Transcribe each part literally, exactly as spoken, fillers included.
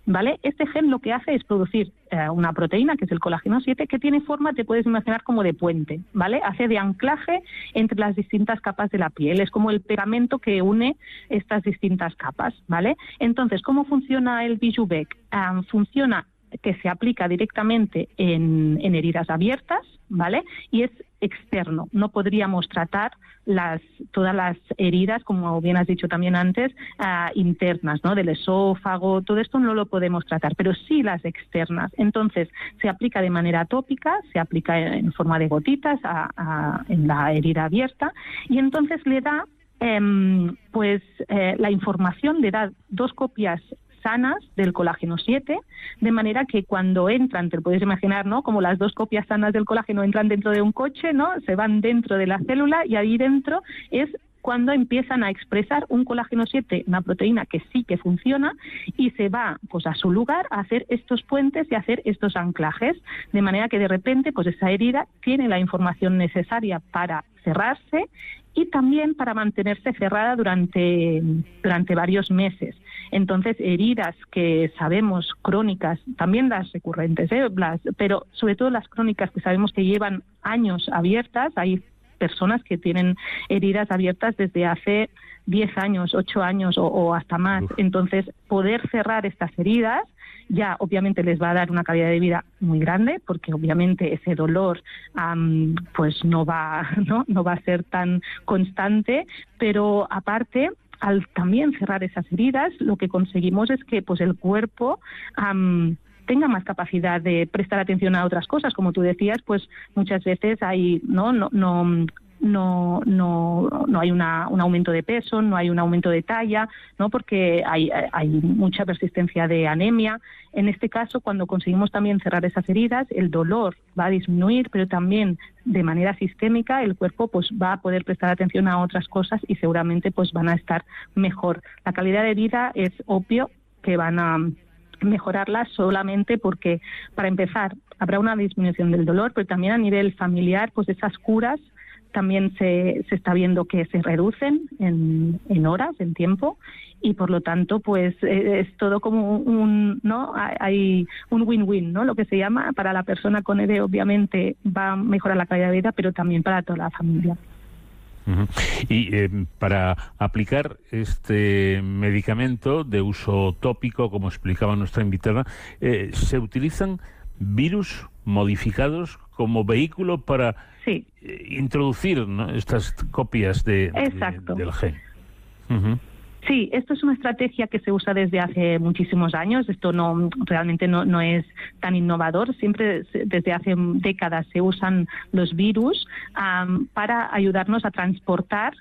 ¿vale? Este gen lo que hace es producir eh, una proteína, que es el colágeno siete, que tiene forma, te puedes imaginar, como de puente, ¿vale? Hace de anclaje entre las distintas capas de la piel, es como el pegamento que une estas distintas capas, ¿vale? Entonces, ¿cómo funciona el Vyjuvek? Um, funciona que se aplica directamente en, en heridas abiertas, ¿vale? Y es externo, no podríamos tratar las todas las heridas, como bien has dicho también antes, uh, internas, ¿no? Del esófago, todo esto no lo podemos tratar, pero sí las externas. Entonces, se aplica de manera tópica, se aplica en forma de gotitas a, a, en la herida abierta, y entonces le da, eh, pues, eh, la información, le da dos copias sanas del colágeno siete, de manera que cuando entran, te lo puedes imaginar, ¿no? Como las dos copias sanas del colágeno entran dentro de un coche, ¿no? Se van dentro de la célula y ahí dentro es cuando empiezan a expresar un colágeno siete, una proteína que sí que funciona, y se va, pues, a su lugar a hacer estos puentes y a hacer estos anclajes, de manera que de repente, pues, esa herida tiene la información necesaria para cerrarse y también para mantenerse cerrada durante, durante varios meses. Entonces, heridas que sabemos crónicas, también las recurrentes, ¿eh? las, pero sobre todo las crónicas que sabemos que llevan años abiertas, hay personas que tienen heridas abiertas desde hace diez años, ocho años o, o hasta más. Entonces, poder cerrar estas heridas ya obviamente les va a dar una calidad de vida muy grande, porque obviamente ese dolor um, pues no va, ¿no? no va a ser tan constante, pero aparte, al también cerrar esas heridas, lo que conseguimos es que, pues, el cuerpo um, tenga más capacidad de prestar atención a otras cosas. Como tú decías, pues muchas veces hay no no no no no, no hay una, un aumento de peso, no hay un aumento de talla, no, porque hay hay mucha persistencia de anemia. En este caso, cuando conseguimos también cerrar esas heridas, el dolor va a disminuir, pero también de manera sistémica el cuerpo, pues, va a poder prestar atención a otras cosas y seguramente, pues, van a estar mejor. La calidad de vida es obvio que van a mejorarla solamente porque, para empezar, habrá una disminución del dolor, pero también a nivel familiar, pues esas curas también se, se está viendo que se reducen en, en horas, en tiempo, y por lo tanto, pues es todo como un, ¿no? Hay un win-win, ¿no? Lo que se llama, para la persona con E D, obviamente va a mejorar la calidad de vida, pero también para toda la familia. Uh-huh. Y eh, para aplicar este medicamento de uso tópico, como explicaba nuestra invitada, eh, ¿se utilizan virus modificados como vehículo para sí. eh, introducir, ¿no?, estas copias de, de, del gen? Uh-huh. Sí, esto es una estrategia que se usa desde hace muchísimos años. Esto no realmente no, no es tan innovador. Siempre desde hace décadas se usan los virus um, para ayudarnos a transportar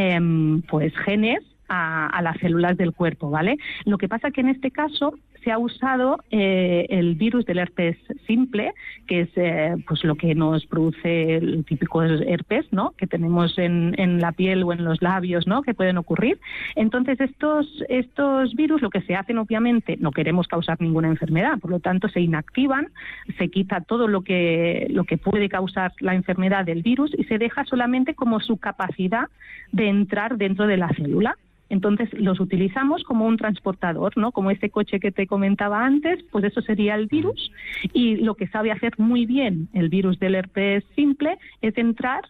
um, pues genes a, a las células del cuerpo, ¿vale? Lo que pasa que en este caso se ha usado eh, el virus del herpes simple, que es eh, pues lo que nos produce el típico herpes, ¿no?, que tenemos en, en la piel o en los labios, ¿no?, que pueden ocurrir. Entonces, estos estos virus, lo que se hacen, obviamente, no queremos causar ninguna enfermedad, por lo tanto se inactivan, se quita todo lo que lo que puede causar la enfermedad del virus y se deja solamente como su capacidad de entrar dentro de la célula. Entonces los utilizamos como un transportador, ¿no? Como ese coche que te comentaba antes, pues eso sería el virus. Y lo que sabe hacer muy bien el virus del herpes simple es entrar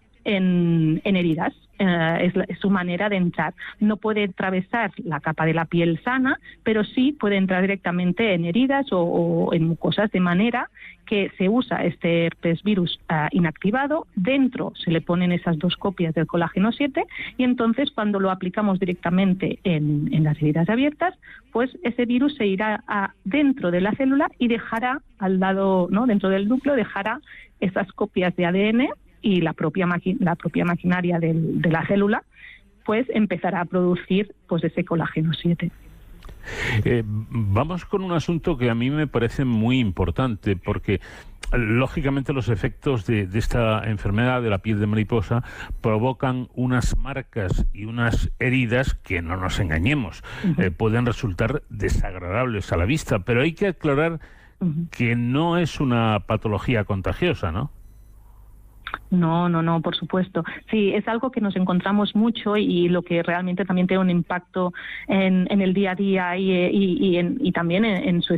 en, en heridas. Uh, es, la, es su manera de entrar. No puede atravesar la capa de la piel sana, pero sí puede entrar directamente en heridas o, o en mucosas, de manera que se usa este herpes virus uh, inactivado. Dentro se le ponen esas dos copias del colágeno siete y entonces, cuando lo aplicamos directamente en, en las heridas abiertas, pues ese virus se irá a, dentro de la célula y dejará al lado, ¿no?, dentro del núcleo, dejará esas copias de A D N y la propia maqui- la propia maquinaria del, de la célula, pues empezará a producir, pues, ese colágeno siete. Eh, vamos con un asunto que a mí me parece muy importante, porque lógicamente los efectos de, de esta enfermedad de la piel de mariposa provocan unas marcas y unas heridas que, no nos engañemos, uh-huh. eh, pueden resultar desagradables a la vista, pero hay que aclarar uh-huh. que no es una patología contagiosa, ¿no? No, no, no, por supuesto. Sí, es algo que nos encontramos mucho y lo que realmente también tiene un impacto en, en el día a día y, y, y, en, y también en, en su